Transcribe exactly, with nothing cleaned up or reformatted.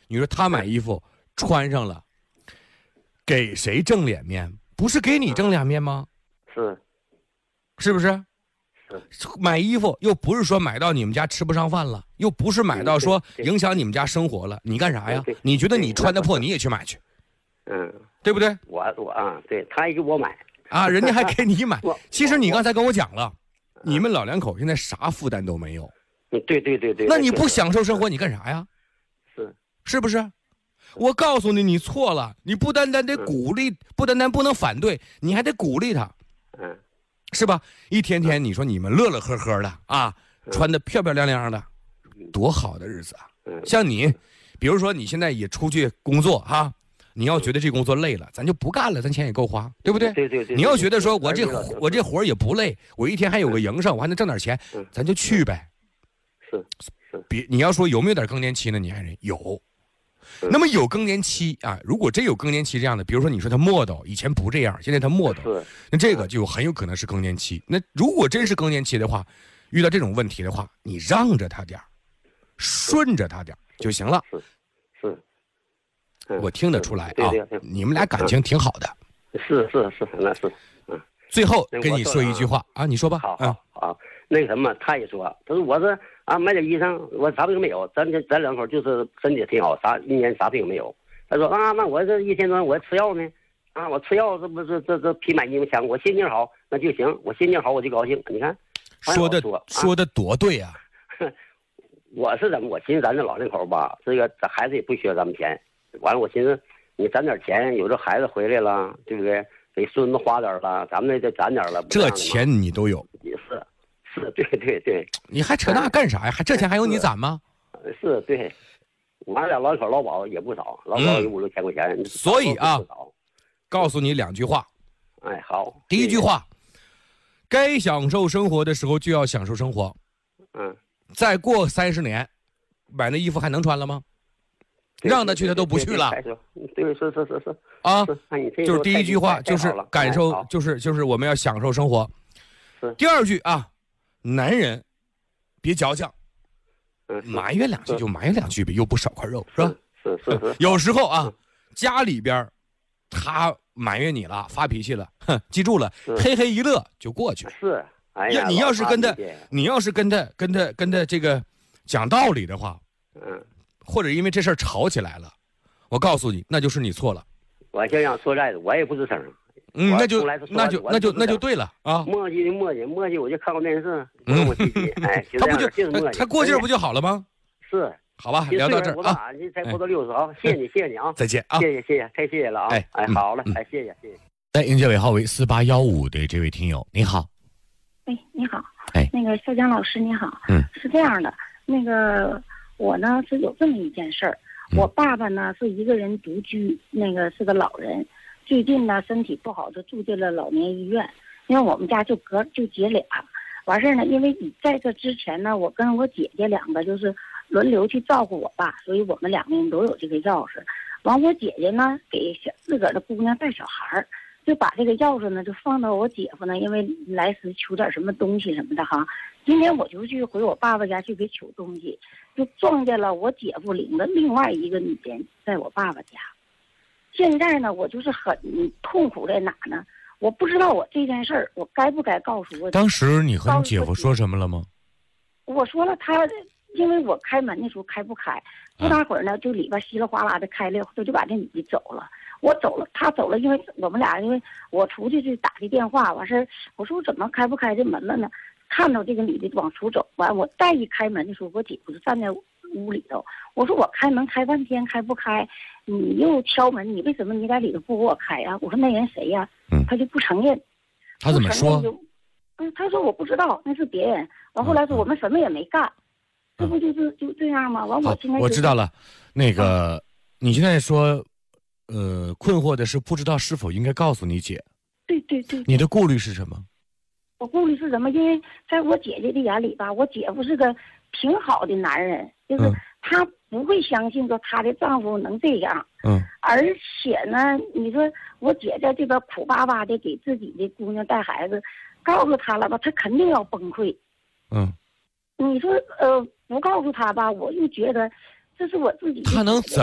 你说他买衣服穿上了，给谁挣脸面？不是给你挣脸面吗？ 是， 是不是？ 是。 买衣服又不是说买到你们家吃不上饭了，又不是买到说影响你们家生活了，你干啥呀？你觉得你穿的破，你也去买去， 嗯， 对不对？ 我我啊，对，他也给我买啊，人家还给你买。其实你刚才跟我讲了，你们老两口现在啥负担都没有。 对对对对。 那你不享受生活，你干啥呀？ 是， 是不是？我告诉你，你错了。你不单单得鼓励，不单单不能反对，你还得鼓励他。 嗯。 是吧？一天天你说你们乐乐呵呵的啊，穿的漂漂亮亮的，多好的日子啊！像你，比如说你现在也出去工作哈，你要觉得这工作累了，咱就不干了，咱钱也够花，对不对？ 对对对。 你要觉得说我这我这活也不累，我一天还有个营生，我还能挣点钱，咱就去呗。 是是。 别你要说有没有点更年期呢？你爱人有。那么有更年期啊，如果真有更年期这样的，比如说你说他磨叨，以前不这样，现在他磨叨，那这个就很有可能是更年期。那如果真是更年期的话，遇到这种问题的话，你让着他点顺着他点就行了。 是是。 我听得出来啊， 对对对， 你们俩感情挺好的。 是是是，那是。嗯。 最后跟你说一句话啊，你说吧。 好好好，那个什么，他也说，他说我这。啊，买点衣裳，我啥病都没有，咱这咱两口就是身体挺好，啥一年啥病没有。他说啊，那我这一天多我吃药呢，啊，我吃药这不是这这比买衣服强，我心情好那就行，我心情好我就高兴。你看， 说的说说的多对啊！ 我是怎么？我寻思咱这老两口吧，这个咱孩子也不需要咱们钱，完了我寻思你攒点钱，有这孩子回来了，对不对？给孙子花点了，咱们得攒点了。 这钱你都有。 也是。是，对对对， 你还扯那干啥呀？还这钱还用你攒吗？ 是，对，俺俩老口劳保也不少，劳保有五六千块钱。 所以啊，告诉你两句话。 哎，好。 第一句话，该享受生活的时候就要享受生活。 嗯。 再过三十年，买那衣服还能穿了吗？让他去他都不去了。 对，是是是是。 啊，就是第一句话，就是感受，就是就是我们要享受生活。第二句啊。男人，别矫情，埋怨两句就埋怨两句呗，又不少块肉，是吧？ 是是是。 有时候啊，家里边他埋怨你了，发脾气了，哼，记住了，嘿嘿一乐就过去了。 是，哎呀， 你要是跟他，你要是跟他跟他跟他这个讲道理的话， 嗯， 或者因为这事儿吵起来了，我告诉你，那就是你错了。 我就想说在的，我也不吱声。 嗯，那就那就那就那就对了啊！ 磨叽的磨叽磨叽，我就看看电视，磨磨唧唧，哎， 他不就他过劲儿不就好了吗？ 是， 好吧，聊到这儿啊， 你才不到六十啊，谢谢你，谢谢你啊， 再见啊， 谢谢谢谢，太谢谢了啊，哎哎，好了，哎，谢谢谢谢。 在迎接尾号为四八幺五的这位听友，你好。 哎，你好， 哎， 那个肖江老师你好， 嗯， 是这样的，那个我呢是有这么一件事儿，我爸爸呢是一个人独居，那个是个老人。最近呢，身体不好，就住进了老年医院。因为我们家就隔就姐俩，完事儿呢，因为你在这之前呢，我跟我姐姐两个就是轮流去照顾我爸，所以我们两个人都有这个钥匙。完，我姐姐呢给小自个儿的姑娘带小孩儿，就把这个钥匙呢就放到我姐夫呢，因为来时求点什么东西什么的哈。今天我就去回我爸爸家去给求东西，就撞见了我姐夫领的另外一个女人在我爸爸家。现在呢，我就是很痛苦在哪呢？我不知道我这件事儿，我该不该告诉我？ 当时你和你姐夫说什么了吗？ 我说了他，因为我开门的时候开不开，不大会儿呢，就里边稀里哗啦的开了，他就把这女的走了。我走了，他走了，因为我们俩，因为我出去去打的电话，完事儿，我说我怎么开不开这门了呢？看到这个女的往出走，完我再一开门的时候，我姐夫就站在屋里头。我说我开门开半天开不开，你又敲门，你为什么你在里头不给我开呀？我说那人谁呀？ 嗯， 他就不承认。 他怎么说？ 嗯，他说我不知道，那是别人。完后来说我们什么也没干，嗯、这不就是就这样吗？完我现在、就是、 我知道了，那个、啊、你现在说，呃，困惑的是不知道是否应该告诉你姐。 对对 对, 对。 你的顾虑是什么？ 我顾虑是什么？因为在我姐姐的眼里吧，我姐夫是个挺好的男人，就是他不会相信说她的丈夫能这样。 嗯。 而且呢，你说我姐在这边苦巴巴的给自己的姑娘带孩子，告诉她了吧，她肯定要崩溃。 嗯。 你说呃不告诉她吧，我又觉得这是我自己的。 她能怎